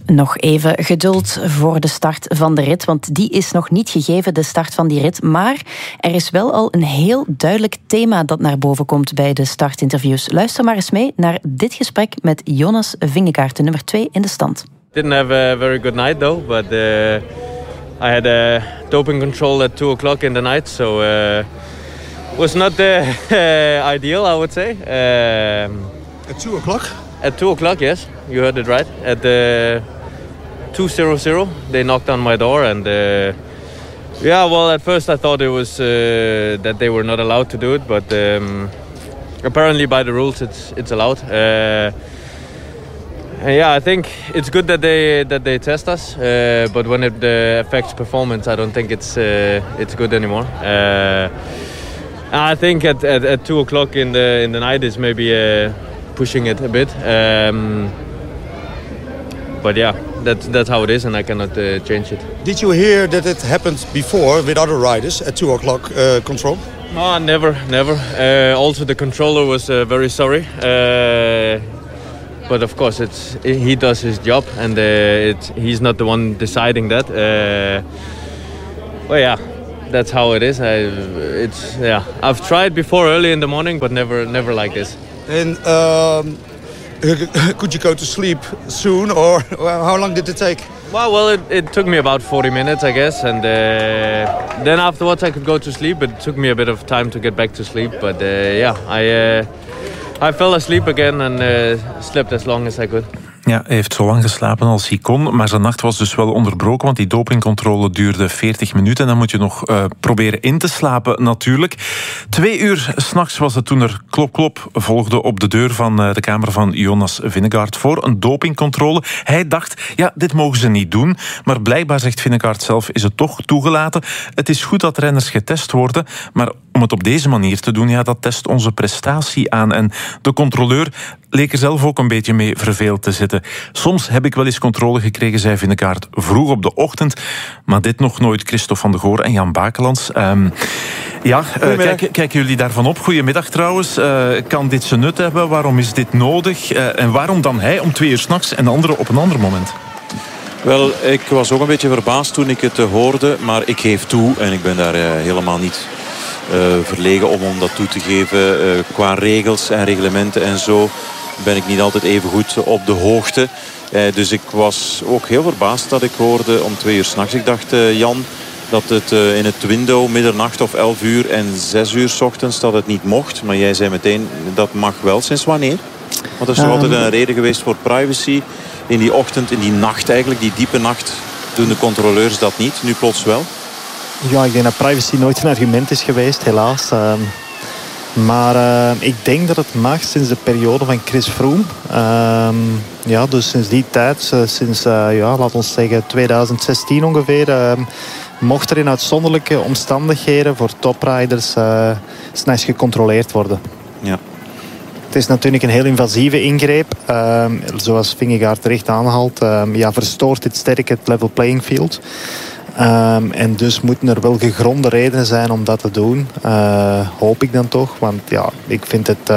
Nog even geduld voor de start van de rit, want die is nog niet gegeven, de start van die rit. Maar er is wel al een heel duidelijk thema dat naar boven komt bij de startinterviews. Luister maar eens mee naar dit gesprek met Jonas Vingegaard, de nummer 2 in de stand. Didn't have a very good night though, but I had a doping control at 2 o'clock in the night, so was not ideal, I would say. At 2 o'clock? At 2 o'clock, yes, you heard it right. At 2:00, they knocked on my door, and at first I thought it was that they were not allowed to do it, but apparently by the rules it's allowed. I think it's good that they test us, but when it affects performance, I don't think it's good anymore. I think at 2 o'clock in the night is maybe pushing it a bit, but yeah, that's how it is, and I cannot change it. Did you hear that it happened before with other riders at 2 o'clock control? No, never. Also, the controller was very sorry. But of course, he does his job, and he's not the one deciding that. That's how it is. I've tried before early in the morning, but never like this. And could you go to sleep soon, or how long did it take? Well, it took me about 40 minutes, I guess, and then afterwards I could go to sleep. But it took me a bit of time to get back to sleep. But I fell asleep again and slept as long as I could. Ja, hij heeft zo lang geslapen als hij kon, maar zijn nacht was dus wel onderbroken, want die dopingcontrole duurde 40 minuten. En dan moet je nog proberen in te slapen, natuurlijk. 2 uur 's nachts was het toen er klop volgde op de deur van de kamer van Jonas Vingegaard voor een dopingcontrole. Hij dacht, ja, dit mogen ze niet doen, maar blijkbaar, zegt Vingegaard zelf, is het toch toegelaten. Het is goed dat renners getest worden, maar om het op deze manier te doen, ja, dat test onze prestatie aan. En de controleur leek er zelf ook een beetje mee verveeld te zitten. Soms heb ik wel eens controle gekregen, zei Vingegaard, vroeg op de ochtend. Maar dit nog nooit. Christophe van de Goor en Jan Bakelands. Kijken jullie daarvan op? Goedemiddag trouwens. Kan dit zijn nut hebben? Waarom is dit nodig? En waarom dan hij om 2 uur 's nachts en de andere op een ander moment? Wel, ik was ook een beetje verbaasd toen ik het hoorde. Maar ik geef toe, en ik ben daar helemaal niet verlegen om dat toe te geven. Qua regels en reglementen en zo ben ik niet altijd even goed op de hoogte. Dus ik was ook heel verbaasd dat ik hoorde om 2 uur 's nachts. Ik dacht, Jan, dat het in het window middernacht of 11 uur en 6 uur 's ochtends dat het niet mocht. Maar jij zei meteen, dat mag wel. Sinds wanneer? Want dat is toch altijd een reden geweest voor privacy. In die ochtend, in die nacht eigenlijk, die diepe nacht, doen de controleurs dat niet. Nu plots wel. Ja, ik denk dat privacy nooit een argument is geweest, helaas. Maar ik denk dat het mag sinds de periode van Chris Froome. Dus sinds die tijd, laten we zeggen 2016 ongeveer, mocht er in uitzonderlijke omstandigheden voor topriders 's nachts gecontroleerd worden. Ja. Het is natuurlijk een heel invasieve ingreep. Zoals Vingegaard terecht aanhaalt, verstoort dit sterk het level playing field. En dus moeten er wel gegronde redenen zijn om dat te doen. Hoop ik dan toch. Want ja, ik vind het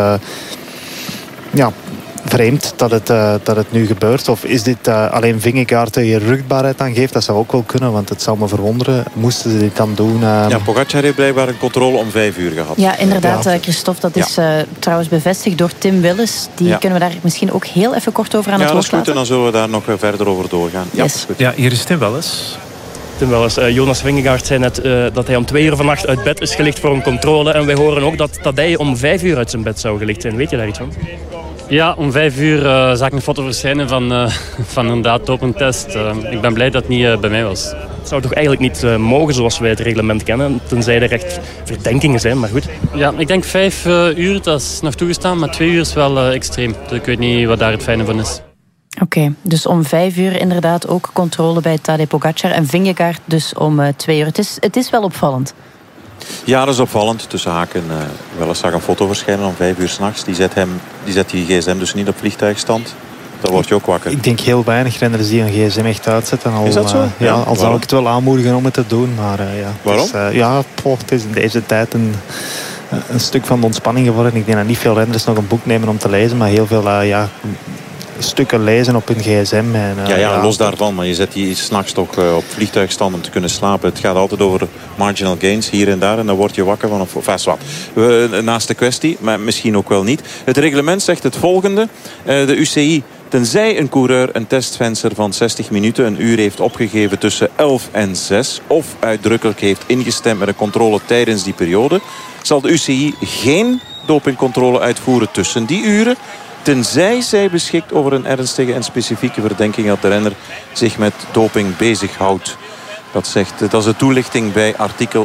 vreemd dat het nu gebeurt. Of is dit alleen Vingegaard die je rugbaarheid aan geeft? Dat zou ook wel kunnen, want het zou me verwonderen. Moesten ze dit dan doen? Pogacar heeft blijkbaar een controle om 5 uur gehad. Ja, inderdaad, Christophe. Dat is trouwens bevestigd door Tim Willis. Die kunnen we daar misschien ook heel even kort over aan het woord laten. Ja, dat is goed. En dan zullen we daar nog verder over doorgaan. Yes. Ja, dat is goed. Ja, hier is Tim Willis. Jonas Vingegaard zei net dat hij om 2 uur vannacht uit bed is gelicht voor een controle. En wij horen ook dat hij om 5 uur uit zijn bed zou gelicht zijn. Weet je daar iets van? Ja, om 5 uur zag ik een foto verschijnen van een dopingtest. Ik ben blij dat het niet bij mij was. Het zou toch eigenlijk niet mogen zoals wij het reglement kennen, tenzij er echt verdenkingen zijn, maar goed. Ja, ik denk 5 uur, dat is nog toegestaan, maar 2 uur is wel extreem. Dus ik weet niet wat daar het fijne van is. Oké, dus om 5 uur inderdaad ook controle bij Tadej Pogacar en Vingegaard dus om 2 uur. Het is wel opvallend. Ja, dat is opvallend. Tussen haken wel eens zag een foto verschijnen om 5 uur 's nachts. Die zet die gsm dus niet op vliegtuigstand. Dan word je ook wakker. Ik denk heel weinig renners die een gsm echt uitzetten. Is dat zo? Al zou ik het wel aanmoedigen om het te doen. Maar, waarom? Het is in deze tijd een stuk van de ontspanning geworden. Ik denk dat niet veel renners nog een boek nemen om te lezen. Maar heel veel stukken lezen op hun gsm. En, los daarvan. Maar je zet die 's nachts toch op vliegtuigstand om te kunnen slapen. Het gaat altijd over marginal gains hier en daar. En dan word je wakker van naast de kwestie, maar misschien ook wel niet. Het reglement zegt het volgende. De UCI, tenzij een coureur een testvenster van 60 minuten... een uur heeft opgegeven tussen 11 en 6... of uitdrukkelijk heeft ingestemd met een controle tijdens die periode... zal de UCI geen dopingcontrole uitvoeren tussen die uren... tenzij zij beschikt over een ernstige en specifieke verdenking... dat de renner zich met doping bezighoudt. Dat is de toelichting bij artikel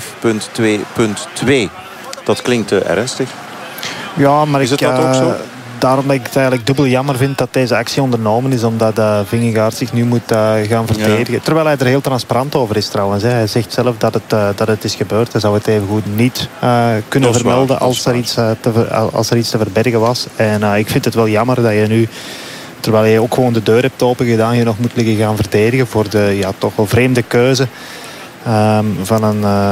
5.2.2. Dat klinkt ernstig. Ja, maar is het dat ook zo? Daarom dat ik het eigenlijk dubbel jammer vind dat deze actie ondernomen is. Omdat Vingegaard zich nu moet gaan verdedigen. Ja. Terwijl hij er heel transparant over is trouwens. Hè. Hij zegt zelf dat het is gebeurd. Hij zou het even goed niet kunnen vermelden als er iets te verbergen was. En ik vind het wel jammer dat je nu, terwijl je ook gewoon de deur hebt open gedaan, je nog moet liggen gaan verdedigen voor de toch wel vreemde keuze van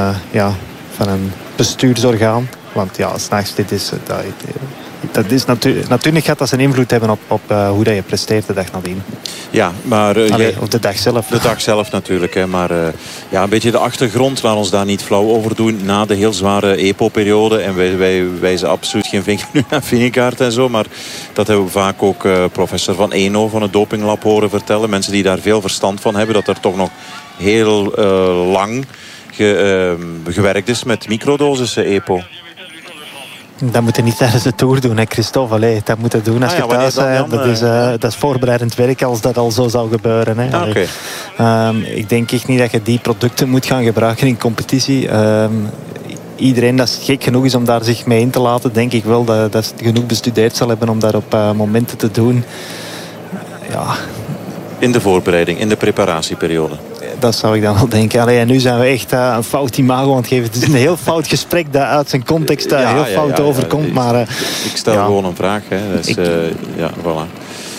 een bestuursorgaan. Want ja, 's nachts dit is... Dat is natuurlijk gaat dat zijn invloed hebben op hoe dat je presteert de dag nadien. Ja, maar... of de dag zelf. De dag zelf natuurlijk. Hè, maar een beetje de achtergrond. Laat ons daar niet flauw over doen. Na de heel zware EPO-periode. En wij wijzen absoluut geen vinger nu naar Vingegaard en zo. Maar dat hebben we vaak ook professor Van Eno van het Dopinglab horen vertellen. Mensen die daar veel verstand van hebben. Dat er toch nog heel lang gewerkt is met microdosis EPO. Dat moet je niet tijdens de Tour doen, hè, Christophe. Allee, dat moet je doen als je thuis bent. Dat is voorbereidend werk als dat al zo zou gebeuren. Hè. Ik denk echt niet dat je die producten moet gaan gebruiken in competitie. Iedereen dat gek genoeg is om daar zich mee in te laten, denk ik wel dat ze genoeg bestudeerd zal hebben om dat op momenten te doen. Ja. In de voorbereiding, in de preparatieperiode. Dat zou ik dan wel denken. En nu zijn we echt een fout imago aan het geven. Het is een heel fout gesprek dat uit zijn context heel fout overkomt. Maar, ik stel gewoon een vraag. Hè. Dus, voilà.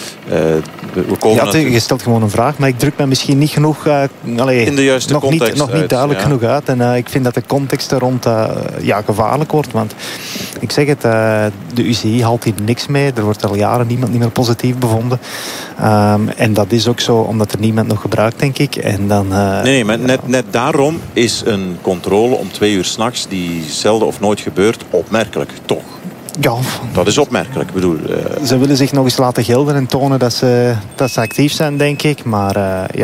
Je stelt gewoon een vraag, maar ik druk me misschien niet genoeg in de juiste context nog niet duidelijk genoeg uit. En ik vind dat de context er rond gevaarlijk wordt. Want ik zeg het, de UCI haalt hier niks mee. Er wordt al jaren niemand niet meer positief bevonden. En dat is ook zo omdat er niemand nog gebruikt, denk ik. En dan, nee, maar net daarom is een controle om 2 uur 's nachts, die zelden of nooit gebeurt, opmerkelijk, toch? Ja. Dat is opmerkelijk. Ik bedoel, ze willen zich nog eens laten gelden en tonen dat ze actief zijn, denk ik. Maar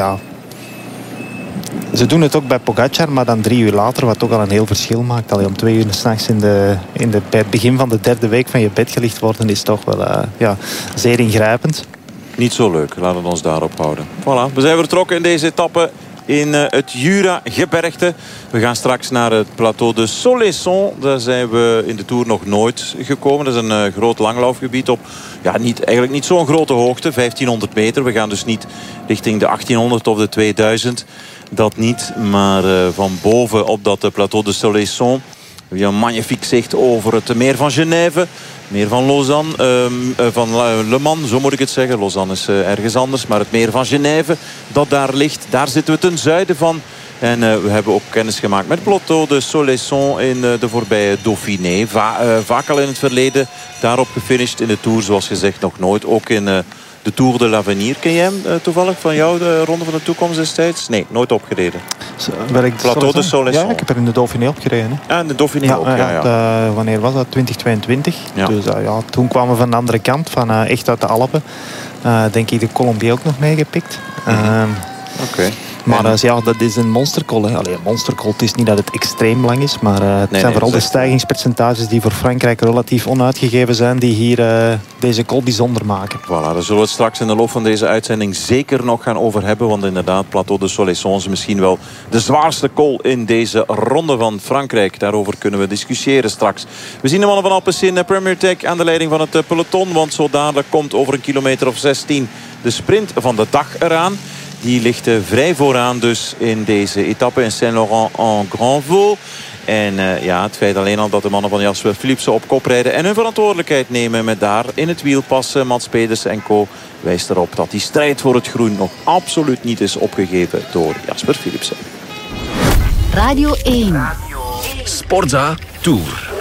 ze doen het ook bij Pogacar, maar dan 3 uur later, wat toch al een heel verschil maakt. Om 2 uur 's nachts bij het begin van de 3e week van je bed gelicht worden, is toch wel zeer ingrijpend. Niet zo leuk, laten we ons daarop houden. Voilà, we zijn vertrokken in deze etappe in het Jura-gebergte. We gaan straks naar het plateau de Soleilson. Daar zijn we in de Tour nog nooit gekomen. Dat is een groot langlaufgebied op eigenlijk niet zo'n grote hoogte. 1500 meter. We gaan dus niet richting de 1800 of de 2000. Dat niet, maar van boven op dat plateau de Soleilson. We hebben een magnifiek zicht over het meer van Genève. Meer van Lausanne, van Le Mans, zo moet ik het zeggen. Lausanne is ergens anders, maar het meer van Genève dat daar ligt, daar zitten we ten zuiden van. En we hebben ook kennis gemaakt met het plateau de Soleilson in de voorbije Dauphiné. Vaak al in het verleden daarop gefinished in de Tour, zoals gezegd nog nooit. Ook in de Tour de l'Avenir. Ken jij hem toevallig van jou, de Ronde van de Toekomst destijds? Nee, nooit opgereden. Plateau de Soleilson. Ja, ik heb er in de Dauphiné opgereden. Hè. Ja, in de Dauphiné ook. Wanneer was dat? 2022. Ja. Dus toen kwamen we van de andere kant, van echt uit de Alpen. Denk ik de Colombie ook nog meegepikt. Oké. Maar dat is een monstercol. Een monstercol, het is niet dat het extreem lang is. Maar het zijn vooral de stijgingspercentages die voor Frankrijk relatief onuitgegeven zijn. Die hier deze col bijzonder maken. Voilà, daar zullen we het straks in de loop van deze uitzending zeker nog gaan over hebben. Want inderdaad, Plateau de Soleilson is misschien wel de zwaarste col in deze ronde van Frankrijk. Daarover kunnen we discussiëren straks. We zien de mannen van Alpecin Premier Tech aan de leiding van het peloton. Want zo dadelijk komt over een kilometer of 16 de sprint van de dag eraan. Die ligt vrij vooraan dus in deze etappe in Saint-Laurent-en-Grandvaux. En het feit alleen al dat de mannen van Jasper Philipsen op kop rijden en hun verantwoordelijkheid nemen met daar in het wiel passen Mats Pedersen en co. wijst erop dat die strijd voor het groen nog absoluut niet is opgegeven door Jasper Philipsen. Radio 1. Sportza Tour.